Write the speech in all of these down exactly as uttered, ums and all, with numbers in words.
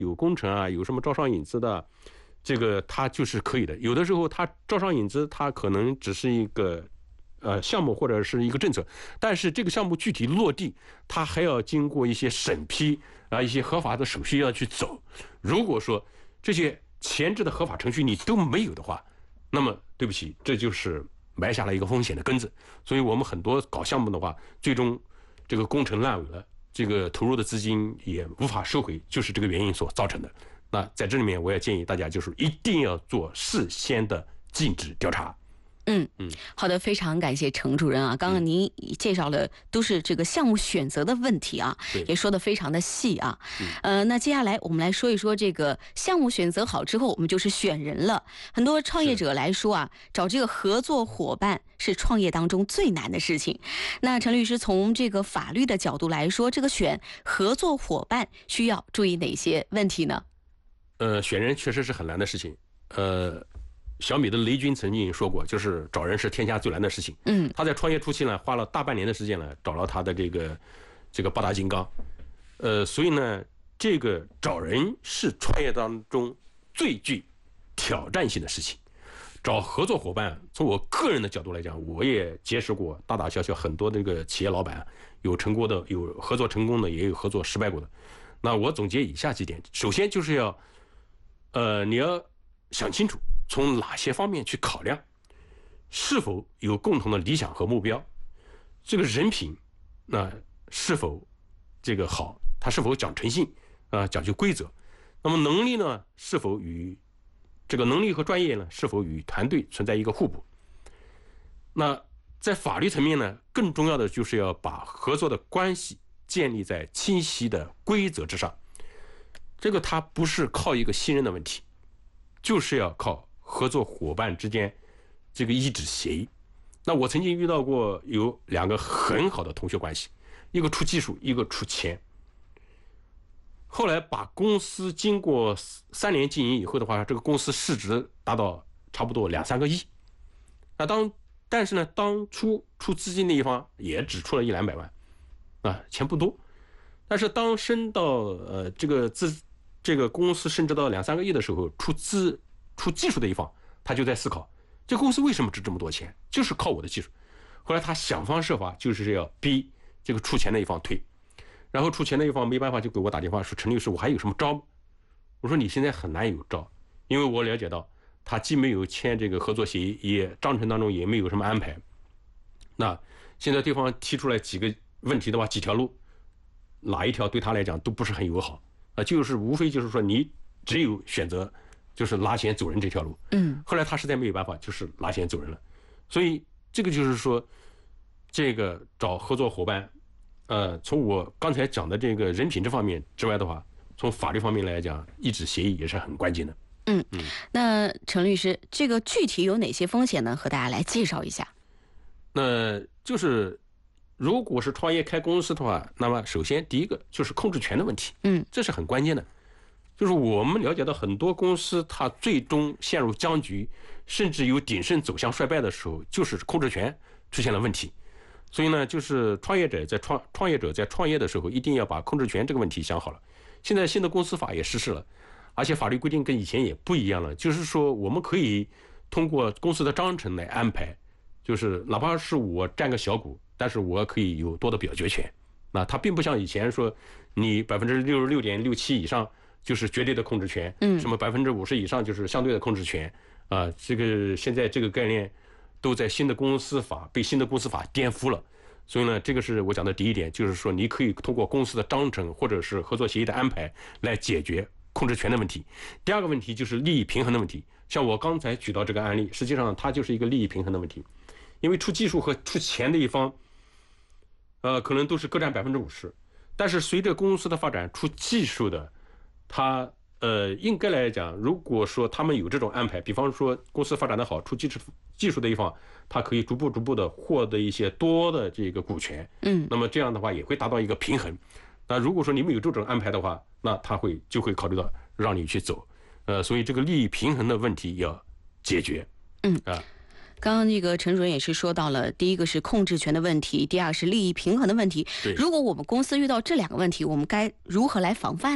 有工程啊，有什么招商引资的，这个它就是可以的。有的时候它招商引资，它可能只是一个呃项目或者是一个政策，但是这个项目具体落地，它还要经过一些审批啊，一些合法的手续要去走。如果说这些前置的合法程序你都没有的话，那么对不起，这就是埋下了一个风险的根子。所以我们很多搞项目的话，最终这个工程烂尾了，这个投入的资金也无法收回，就是这个原因所造成的。那在这里面，我也建议大家就是一定要做事先的尽职调查。 嗯嗯，好的，非常感谢程主任啊。刚刚您介绍的都是这个项目选择的问题啊，也说得非常的细啊。呃，那接下来我们来说一说这个项目选择好之后，我们就是选人了。很多创业者来说啊，找这个合作伙伴是创业当中最难的事情。那陈律师从这个法律的角度来说，这个选合作伙伴需要注意哪些问题呢？ 呃，选人确实是很难的事情。呃。小米的雷军曾经说过，就是找人是天下最难的事情。嗯，他在创业初期呢，花了大半年的时间呢，找了他的这个这个八大金刚。呃，所以呢，这个找人是创业当中最具挑战性的事情。找合作伙伴，从我个人的角度来讲，我也结识过大大小小很多这个企业老板，有成功的，有合作成功的，也有合作失败过的。那我总结以下几点：首先就是要，呃，你要想清楚。从哪些方面去考量，是否有共同的理想和目标？这个人品，那是否这个好？他是否讲诚信啊、呃，讲究规则？那么能力呢？是否与这个能力和专业呢？是否与团队存在一个互补？那在法律层面呢，更重要的就是要把合作的关系建立在清晰的规则之上。这个它不是靠一个信任的问题，就是要靠合作伙伴之间这个一纸协议。那我曾经遇到过有两个很好的同学关系，一个出技术，一个出钱。后来把公司经过三年经营以后的话，这个公司市值达到差不多两三个亿。那当但是呢，当初出资金的一方也只出了一两百万，啊，钱不多。但是当升到呃这个资这个公司升值到两三个亿的时候，出资出技术的一方，他就在思考，这公司为什么值这么多钱？就是靠我的技术。后来他想方设法，就是要逼这个出钱的一方退，然后出钱的一方没办法，就给我打电话说：“陈律师，我还有什么招吗？”我说：“你现在很难有招，因为我了解到他既没有签这个合作协议，也章程当中也没有什么安排。那现在对方提出来几个问题的话，几条路，哪一条对他来讲都不是很友好啊？就是无非就是说你只有选择。”就是拿钱走人这条路，嗯，后来他实在没有办法，就是拿钱走人了。所以这个就是说，这个找合作伙伴，呃，从我刚才讲的这个人品这方面之外的话，从法律方面来讲，一纸协议也是很关键的。 嗯嗯，那陈律师，这个具体有哪些风险呢？和大家来介绍一下。 那就是如果是创业开公司的话，那么首先第一个就是控制权的问题，嗯，这是很关键的。就是我们了解到很多公司，它最终陷入僵局，甚至有鼎盛走向衰败的时候，就是控制权出现了问题。所以呢，就是创业者在创创业者在创业的时候，一定要把控制权这个问题想好了。现在新的公司法也实施了，而且法律规定跟以前也不一样了。就是说，我们可以通过公司的章程来安排，就是哪怕是我占个小股，但是我可以有多的表决权。那它并不像以前说，你百分之六十六点六七以上。就是绝对的控制权，嗯，什么百分之五十以上就是相对的控制权，啊、呃，这个现在这个概念都在新的公司法被新的公司法颠覆了，所以呢，这个是我讲的第一点，就是说你可以通过公司的章程或者是合作协议的安排来解决控制权的问题。第二个问题就是利益平衡的问题，像我刚才举到这个案例，实际上它就是一个利益平衡的问题，因为出技术和出钱的一方，呃，可能都是各占百分之五十，但是随着公司的发展，出技术的他呃，应该来讲，如果说他们有这种安排，比方说公司发展的好，出技术技术的一方，他可以逐步逐步的获得一些多的这个股权，嗯，那么这样的话也会达到一个平衡。那如果说你们有这种安排的话，那他会就会考虑到让你去走，呃，所以这个利益平衡的问题要解决， 嗯啊。刚刚那个陈主任也是说到了，第一个是控制权的问题，第二是利益平衡的问题。如果我们公司遇到这两个问题，我们该如何来防范呢？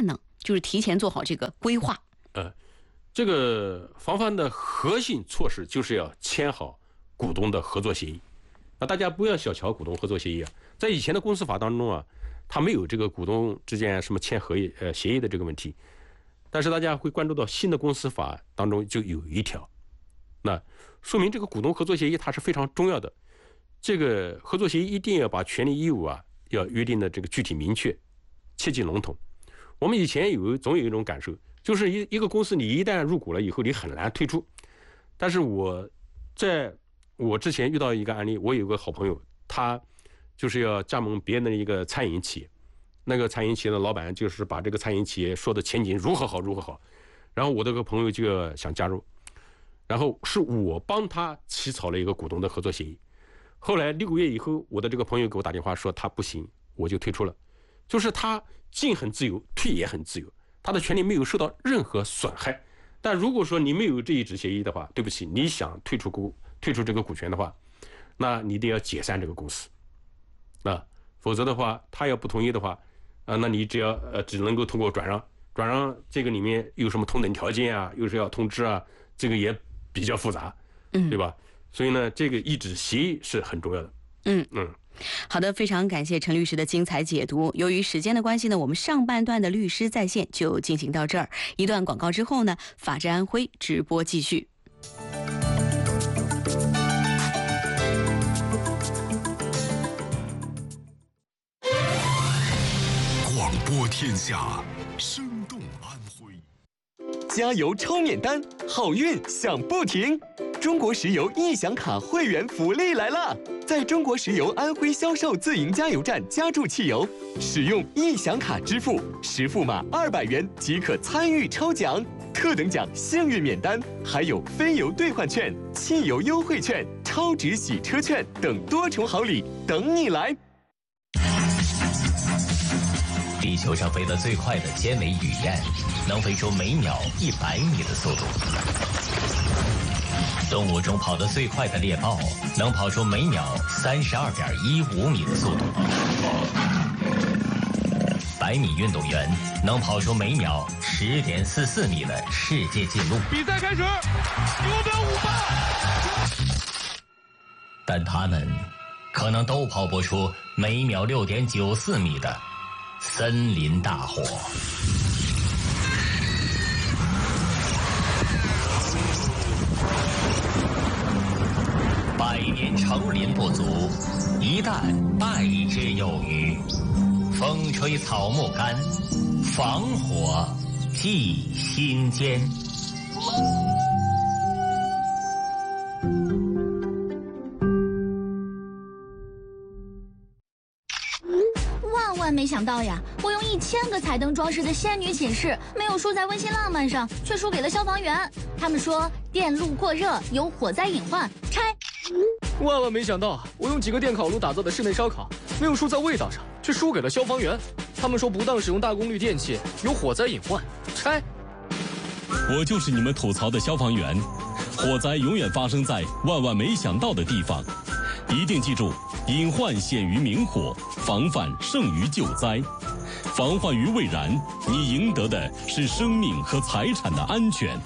就是提前做好这个规划。 呃，这个防范的核心措施就是要签好股东的合作协议。那大家不要小瞧股东合作协议啊，在以前的公司法当中啊，它没有这个股东之间什么签合议呃协议的这个问题。但是大家会关注到新的公司法当中就有一条，那说明这个股东合作协议它是非常重要的。这个合作协议一定要把权利义务啊要约定的这个具体明确，切忌笼统。我们以前有总有一种感受，就是一一个公司你一旦入股了以后，你很难退出。但是我在我之前遇到一个案例，我有个好朋友，他就是要加盟别人的一个餐饮企业，那个餐饮企业的老板就是把这个餐饮企业说的前景如何好如何好，然后我这个朋友就想加入，然后是我帮他起草了一个股东的合作协议。后来六个月以后，我的这个朋友给我打电话说他不行，我就退出了。就是他进很自由，退也很自由，他的权利没有受到任何损害。但如果说你没有这一纸协议的话，对不起，你想退出股退出这个股权的话，那你得要解散这个公司，啊，否则的话，他要不同意的话，啊，那你只要呃只能够通过转让，转让这个里面有什么同等条件啊，又是要通知啊，这个也比较复杂，嗯，对吧？所以呢，这个一纸协议是很重要的。 嗯嗯。好的，非常感谢陈律师的精彩解读。由于时间的关系呢，我们上半段的律师在线就进行到这儿。一段广告之后呢，法治安徽直播继续。 广播天下，生动安徽。加油抽免单，好运享不停！中国石油易享卡会员福利来了！在中国石油安徽销售自营加油站加注汽油，使用易享卡支付，实付码二百元即可参与抽奖，特等奖幸运免单，还有非油兑换券、汽油优惠券、超值洗车券等多重好礼等你来！ 地球上飞得最快的尖尾雨燕，能飞出每秒一百米的速度。动物中跑得最快的猎豹，能跑出每秒三十二点一五米的速度。百米运动员能跑出每秒十点四四米的世界纪录。 比赛开始，五秒五八。 但他们可能都跑不出每秒六点九四米的森林大火。百年成林不足，一旦败之有余。风吹草木干，防火记心间。 万万没想到呀！我用一千个彩灯装饰的仙女寝室，没有输在温馨浪漫上，却输给了消防员。他们说电路过热有火灾隐患，拆。 万万没想到，我用几个电烤炉打造的室内烧烤，没有输在味道上，却输给了消防员。他们说不当使用大功率电器有火灾隐患，拆。 我就是你们吐槽的消防员，火灾永远发生在万万没想到的地方。一定记住，隐患显于明火，防范胜于救灾。防患于未然，你赢得的是生命和财产的安全。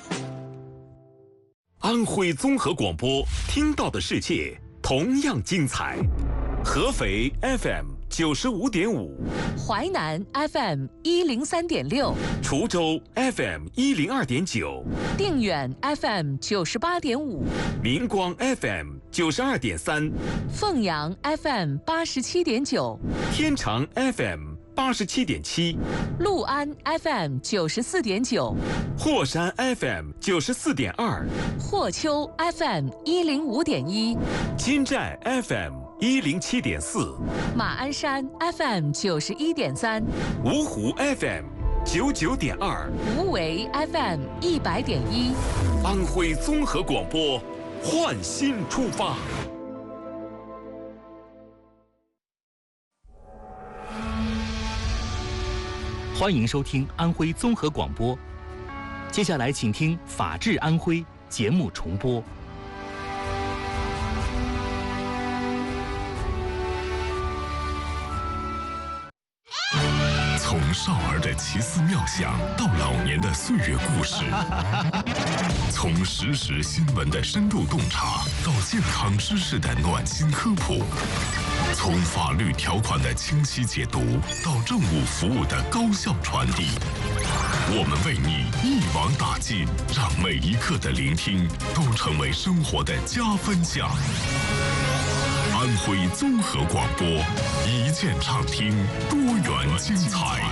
安徽综合广播，听到的世界同样精彩。合肥 F M 九十五点五， 淮南 F M 一零三点六， 滁州 F M 一零二点九， 定远 F M 九十八点五， 明光 F M 九十二点三， 凤阳 F M 八十七点九， 天长 F M 八十七点七， 六安 F M 九十四点九， 霍山 F M 九十四点二， 霍丘 F M 一零五点一， 金寨 F M 一零七点四， 马鞍山 F M 九十一点三， 芜湖 F M 九九点二， 无为 F M 一百点一， 安徽综合广播，焕新出发。 欢迎收听安徽综合广播，接下来请听《法治安徽》节目重播。 从少儿的的奇思妙想到老年的岁月故事，从实时新闻的深度洞察到健康知识的暖心科普，从法律条款的清晰解读到政务服务的高效传递，我们为你一网打尽，让每一刻的聆听都成为生活的加分项。安徽综合广播，一键畅听，多元精彩。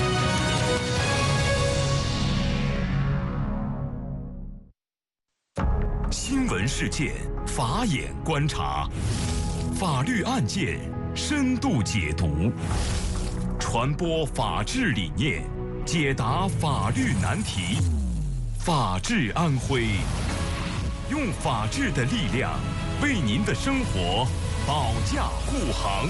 新闻事件，法眼观察，法律案件深度解读，传播法治理念，解答法律难题。法治安徽，用法治的力量为您的生活保驾护航。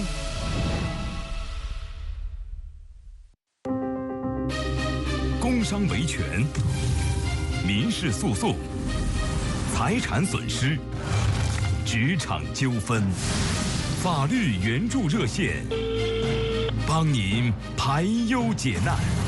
工伤维权、民事诉讼、财产损失、职场纠纷，法律援助热线，帮您排忧解难。